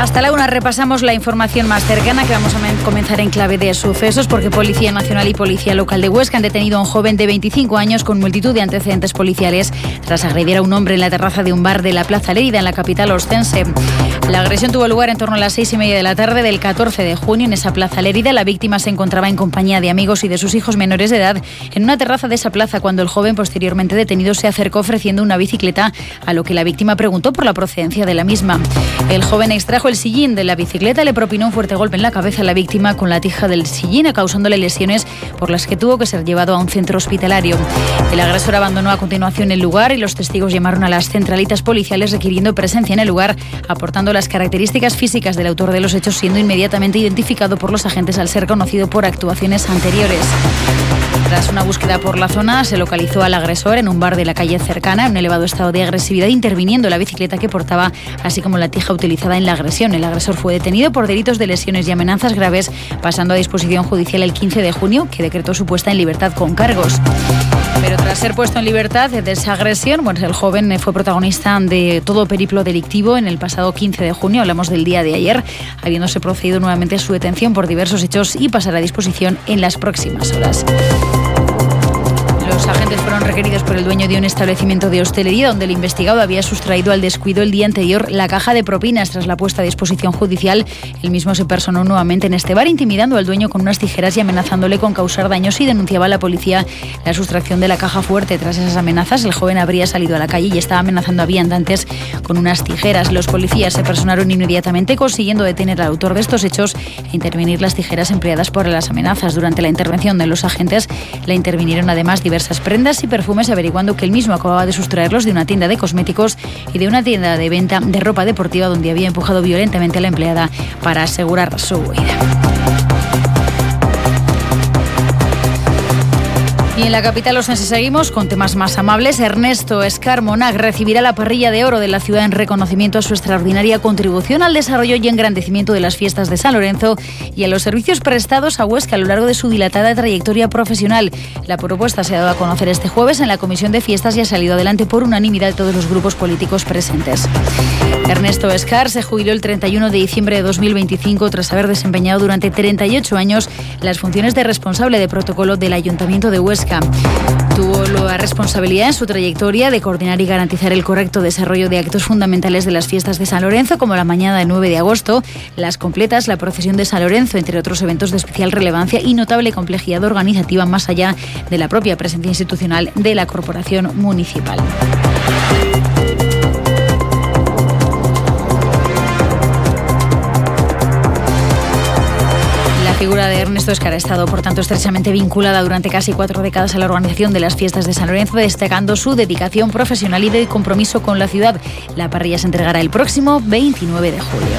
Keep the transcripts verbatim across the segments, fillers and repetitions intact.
Hasta la una repasamos la información más cercana, que vamos a comenzar en clave de sucesos, porque Policía Nacional y Policía Local de Huesca han detenido a un joven de veinticinco años con multitud de antecedentes policiales tras agredir a un hombre en la terraza de un bar de la Plaza Lérida, en la capital ostense. La agresión tuvo lugar en torno a las seis y media de la tarde del catorce de junio en esa Plaza Lérida. La víctima se encontraba en compañía de amigos y de sus hijos menores de edad en una terraza de esa plaza cuando el joven, posteriormente detenido, se acercó ofreciendo una bicicleta, a lo que la víctima preguntó por la procedencia de la misma. El joven extrajo el sillín de la bicicleta, le propinó un fuerte golpe en la cabeza a la víctima con la tija del sillín, causándole lesiones por las que tuvo que ser llevado a un centro hospitalario. El agresor abandonó a continuación el lugar y los testigos llamaron a las centralitas policiales requiriendo presencia en el lugar, aportando las características físicas del autor de los hechos, siendo inmediatamente identificado por los agentes al ser conocido por actuaciones anteriores. Tras una búsqueda por la zona, se localizó al agresor en un bar de la calle cercana en un elevado estado de agresividad, interviniendo la bicicleta que portaba, así como la tija utilizada en la agresión. El agresor fue detenido por delitos de lesiones y amenazas graves, pasando a disposición judicial el quince de junio, que decretó su puesta en libertad con cargos. Pero tras ser puesto en libertad de esa agresión, bueno, el joven fue protagonista de todo periplo delictivo en el pasado quince de junio, hablamos del día de ayer, habiéndose procedido nuevamente a su detención por diversos hechos y pasará a disposición en las próximas horas. Los agentes fueron requeridos por el dueño de un establecimiento de hostelería donde el investigado había sustraído al descuido el día anterior la caja de propinas. Tras la puesta a disposición judicial, el mismo se personó nuevamente en este bar, intimidando al dueño con unas tijeras y amenazándole con causar daños, y denunciaba a la policía la sustracción de la caja fuerte. Tras esas amenazas, el joven habría salido a la calle y estaba amenazando a viandantes con unas tijeras. Los policías se personaron inmediatamente, consiguiendo detener al autor de estos hechos e intervenir las tijeras empleadas por las amenazas. Durante la intervención de los agentes, la intervinieron además diversas prendas y perfumes, averiguando que el mismo acababa de sustraerlos de una tienda de cosméticos y de una tienda de venta de ropa deportiva donde había empujado violentamente a la empleada para asegurar su huida. Y en la capital ostense seguimos con temas más amables. Ernesto Escar Monag recibirá la parrilla de oro de la ciudad en reconocimiento a su extraordinaria contribución al desarrollo y engrandecimiento de las fiestas de San Lorenzo y a los servicios prestados a Huesca a lo largo de su dilatada trayectoria profesional. La propuesta se ha dado a conocer este jueves en la Comisión de Fiestas y ha salido adelante por unanimidad de todos los grupos políticos presentes. Ernesto Escar se jubiló el treinta y uno de diciembre de dos mil veinticinco tras haber desempeñado durante treinta y ocho años las funciones de responsable de protocolo del Ayuntamiento de Huesca. Tuvo la responsabilidad en su trayectoria de coordinar y garantizar el correcto desarrollo de actos fundamentales de las fiestas de San Lorenzo, como la mañana del nueve de agosto, las completas, la procesión de San Lorenzo, entre otros eventos de especial relevancia y notable complejidad organizativa más allá de la propia presencia institucional de la corporación municipal. La figura de Ernesto Escar ha estado, por tanto, estrechamente vinculada durante casi cuatro décadas a la organización de las fiestas de San Lorenzo, destacando su dedicación profesional y de compromiso con la ciudad. La parrilla se entregará el próximo veintinueve de julio.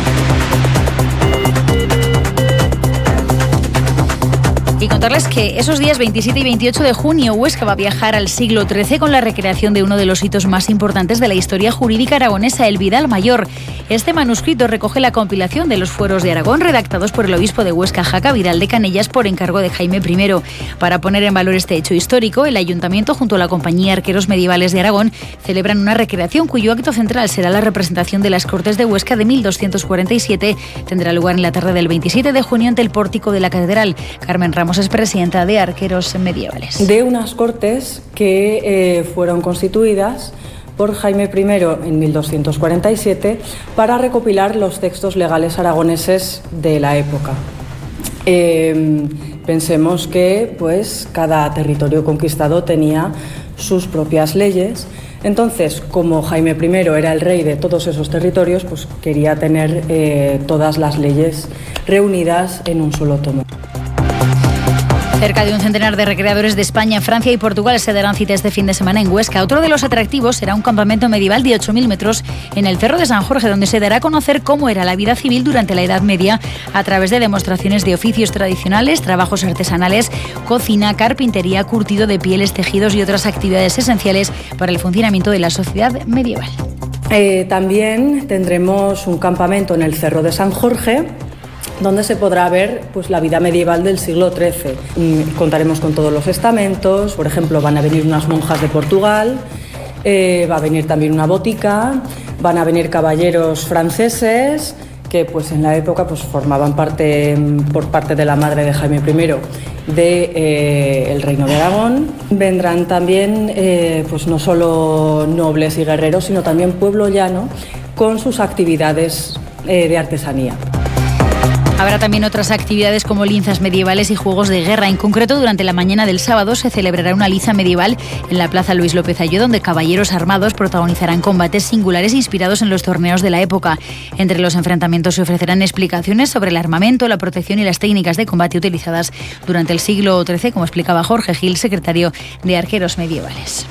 Y contarles que esos días veintisiete y veintiocho de junio Huesca va a viajar al siglo trece con la recreación de uno de los hitos más importantes de la historia jurídica aragonesa, el Vidal Mayor. Este manuscrito recoge la compilación de los fueros de Aragón redactados por el obispo de Huesca, Jaca Vidal de Canellas, por encargo de Jaime primero. Para poner en valor este hecho histórico, el Ayuntamiento junto a la Compañía Arqueros Medievales de Aragón celebran una recreación cuyo acto central será la representación de las Cortes de Huesca de mil doscientos cuarenta y siete. Tendrá lugar en la tarde del veintisiete de junio ante el pórtico de la Catedral. Carmen Ramos es presidenta de Arqueros Medievales. De unas Cortes que eh, fueron constituidas por Jaime primero en mil doscientos cuarenta y siete para recopilar los textos legales aragoneses de la época. Eh, pensemos que pues, cada territorio conquistado tenía sus propias leyes. Entonces, como Jaime primero era el rey de todos esos territorios, pues quería tener eh, todas las leyes reunidas en un solo tomo. Cerca de un centenar de recreadores de España, Francia y Portugal se darán cita este fin de semana en Huesca. Otro de los atractivos será un campamento medieval de ocho mil metros en el Cerro de San Jorge, donde se dará a conocer cómo era la vida civil durante la Edad Media a través de demostraciones de oficios tradicionales, trabajos artesanales, cocina, carpintería, curtido de pieles, tejidos y otras actividades esenciales para el funcionamiento de la sociedad medieval. Eh, también tendremos un campamento en el Cerro de San Jorge, donde se podrá ver pues, la vida medieval del siglo trece. Contaremos con todos los estamentos, por ejemplo, van a venir unas monjas de Portugal, eh, va a venir también una botica, van a venir caballeros franceses que pues en la época pues formaban parte por parte de la madre de Jaime primero de eh, el Reino de Aragón. Vendrán también eh, pues no solo nobles y guerreros, sino también pueblo llano con sus actividades eh, de artesanía. Habrá también otras actividades como linzas medievales y juegos de guerra. En concreto, durante la mañana del sábado se celebrará una liza medieval en la Plaza Luis López Aylló, donde caballeros armados protagonizarán combates singulares inspirados en los torneos de la época. Entre los enfrentamientos se ofrecerán explicaciones sobre el armamento, la protección y las técnicas de combate utilizadas durante el siglo trece, como explicaba Jorge Gil, secretario de Arqueros Medievales.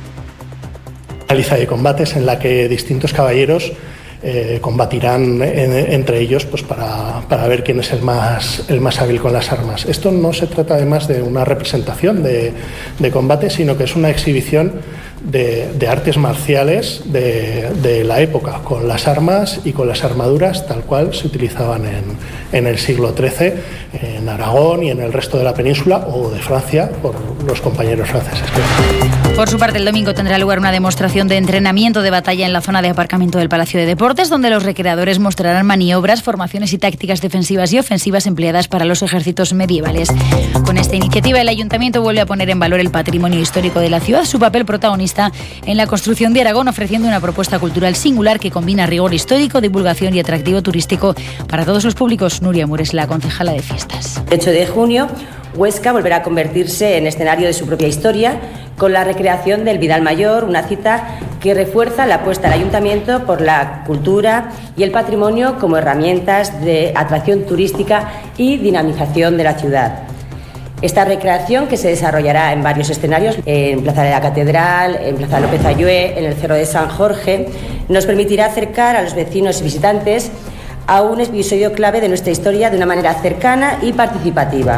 Una liza de combates en la que distintos caballeros Eh, combatirán en, entre ellos pues para, para ver quién es el más, el más hábil con las armas. Esto no se trata además de una representación de, de combate, sino que es una exhibición de, de artes marciales de, de la época, con las armas y con las armaduras tal cual se utilizaban en, en el siglo trece en Aragón y en el resto de la península o de Francia por los compañeros franceses. Por su parte, el domingo tendrá lugar una demostración de entrenamiento de batalla en la zona de aparcamiento del Palacio de Deportes, donde los recreadores mostrarán maniobras, formaciones y tácticas defensivas y ofensivas empleadas para los ejércitos medievales. Con esta iniciativa, el Ayuntamiento vuelve a poner en valor el patrimonio histórico de la ciudad, su papel protagonista en la construcción de Aragón, ofreciendo una propuesta cultural singular que combina rigor histórico, divulgación y atractivo turístico para todos los públicos. Nuria Mures, la concejala de fiestas. El ocho de junio, Huesca volverá a convertirse en escenario de su propia historia con la recreación del Vidal Mayor, una cita que refuerza la apuesta del Ayuntamiento por la cultura y el patrimonio como herramientas de atracción turística y dinamización de la ciudad. Esta recreación, que se desarrollará en varios escenarios, en Plaza de la Catedral, en Plaza López Aylló, en el Cerro de San Jorge, nos permitirá acercar a los vecinos y visitantes a un episodio clave de nuestra historia de una manera cercana y participativa.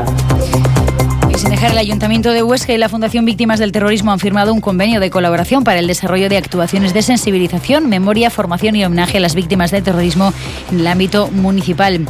Y sin dejar, el Ayuntamiento de Huesca y la Fundación Víctimas del Terrorismo han firmado un convenio de colaboración para el desarrollo de actuaciones de sensibilización, memoria, formación y homenaje a las víctimas del terrorismo en el ámbito municipal.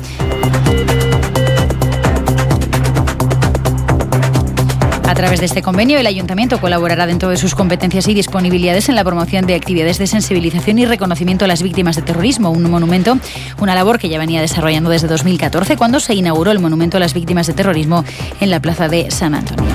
A través de este convenio, el Ayuntamiento colaborará dentro de sus competencias y disponibilidades en la promoción de actividades de sensibilización y reconocimiento a las víctimas de terrorismo, un monumento, una labor que ya venía desarrollando desde dos mil catorce, cuando se inauguró el monumento a las víctimas de terrorismo en la Plaza de San Antonio.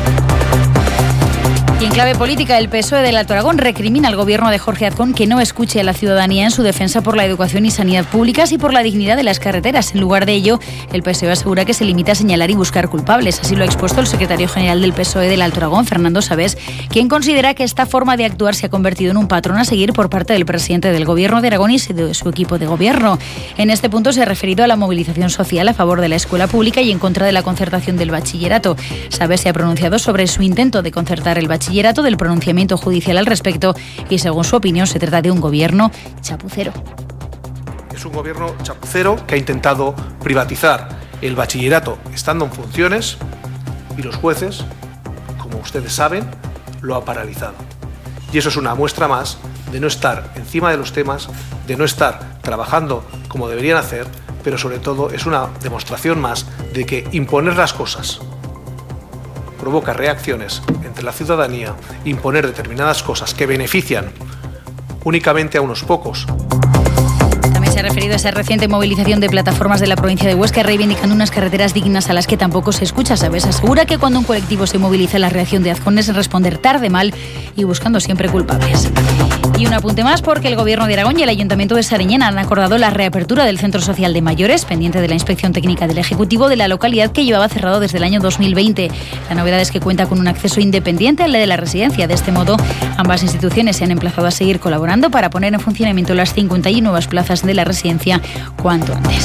Y en clave política, el P S O E del Alto Aragón recrimina al gobierno de Jorge Azcón que no escuche a la ciudadanía en su defensa por la educación y sanidad públicas y por la dignidad de las carreteras. En lugar de ello, el P S O E asegura que se limita a señalar y buscar culpables. Así lo ha expuesto el secretario general del P S O E del Alto Aragón, Fernando Sabés, quien considera que esta forma de actuar se ha convertido en un patrón a seguir por parte del presidente del gobierno de Aragón y de su equipo de gobierno. En este punto se ha referido a la movilización social a favor de la escuela pública y en contra de la concertación del bachillerato. Sabés se ha pronunciado sobre su intento de concertar el bachillerato, del pronunciamiento judicial al respecto y, según su opinión, se trata de un gobierno chapucero. Es un gobierno chapucero que ha intentado privatizar el bachillerato estando en funciones y los jueces, como ustedes saben, lo ha paralizado. Y eso es una muestra más de no estar encima de los temas, de no estar trabajando como deberían hacer, pero sobre todo es una demostración más de que imponer las cosas provoca reacciones entre la ciudadanía, imponer determinadas cosas que benefician únicamente a unos pocos. También se ha referido a esa reciente movilización de plataformas de la provincia de Huesca reivindicando unas carreteras dignas a las que tampoco se escucha. Sabes, asegura que cuando un colectivo se moviliza, la reacción de Azcón es responder tarde, mal y buscando siempre culpables. Y un apunte más, porque el Gobierno de Aragón y el Ayuntamiento de Sariñena han acordado la reapertura del Centro Social de Mayores, pendiente de la inspección técnica del Ejecutivo de la localidad, que llevaba cerrado desde el año dos mil veinte. La novedad es que cuenta con un acceso independiente al de la residencia. De este modo, ambas instituciones se han emplazado a seguir colaborando para poner en funcionamiento las cincuenta y uno nuevas plazas de la residencia cuanto antes.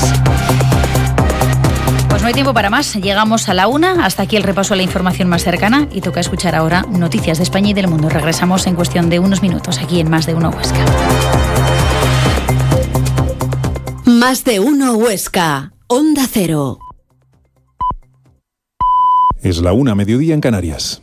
Pues no hay tiempo para más. Llegamos a la una. Hasta aquí el repaso a la información más cercana y toca escuchar ahora noticias de España y del mundo. Regresamos en cuestión de unos minutos aquí en Más de Uno Huesca. Más de Uno Huesca. Onda Cero. Es la una, mediodía en Canarias.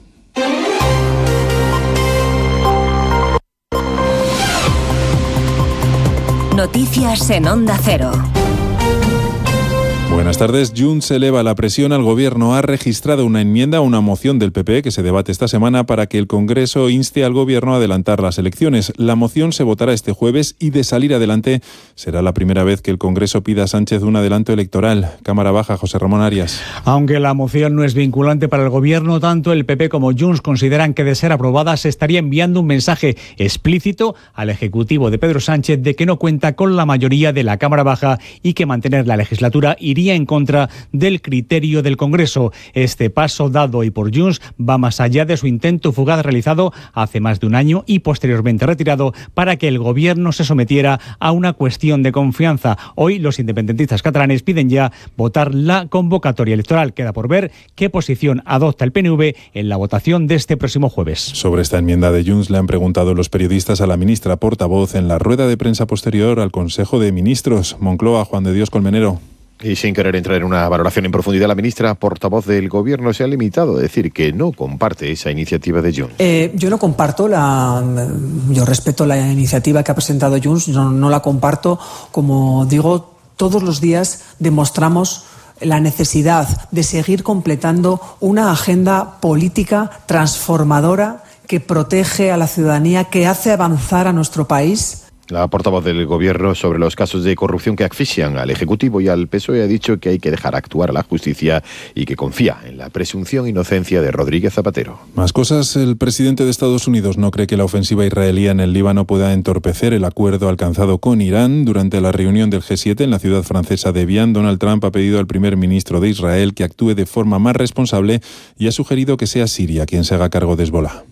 Noticias en Onda Cero. Buenas tardes. Junts eleva la presión al Gobierno. Ha registrado una enmienda a una moción del P P que se debate esta semana para que el Congreso inste al Gobierno a adelantar las elecciones. La moción se votará este jueves y, de salir adelante, será la primera vez que el Congreso pida a Sánchez un adelanto electoral. Cámara Baja, José Ramón Arias. Aunque la moción no es vinculante para el Gobierno, tanto el P P como Junts consideran que, de ser aprobada, se estaría enviando un mensaje explícito al Ejecutivo de Pedro Sánchez de que no cuenta con la mayoría de la Cámara Baja y que mantener la legislatura iría en contra del criterio del Congreso. Este paso dado y por Junts va más allá de su intento fugaz realizado hace más de un año y posteriormente retirado para que el Gobierno se sometiera a una cuestión de confianza. Hoy los independentistas catalanes piden ya votar la convocatoria electoral. Queda por ver qué posición adopta el P N V en la votación de este próximo jueves. Sobre esta enmienda de Junts le han preguntado los periodistas a la ministra portavoz en la rueda de prensa posterior al Consejo de Ministros. Moncloa, Juan de Dios Colmenero. Y sin querer entrar en una valoración en profundidad, la ministra portavoz del Gobierno se ha limitado a decir que no comparte esa iniciativa de Junts. Eh, yo no comparto la... Yo respeto la iniciativa que ha presentado Junts, no, no la comparto. Como digo, todos los días demostramos la necesidad de seguir completando una agenda política transformadora que protege a la ciudadanía, que hace avanzar a nuestro país. La portavoz del Gobierno sobre los casos de corrupción que asfixian al Ejecutivo y al P S O E ha dicho que hay que dejar actuar a la justicia y que confía en la presunción inocencia de Rodríguez Zapatero. Más cosas. El presidente de Estados Unidos no cree que la ofensiva israelí en el Líbano pueda entorpecer el acuerdo alcanzado con Irán. Durante la reunión del G siete en la ciudad francesa de Evian, Donald Trump ha pedido al primer ministro de Israel que actúe de forma más responsable y ha sugerido que sea Siria quien se haga cargo de Hezbollah.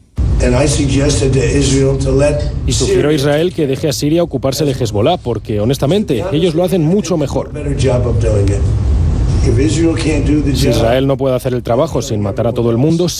Y sugiero a Israel que deje a Siria ocuparse de Hezbollah, porque honestamente ellos lo hacen mucho mejor. Si Israel no puede hacer el trabajo sin matar a todo el mundo,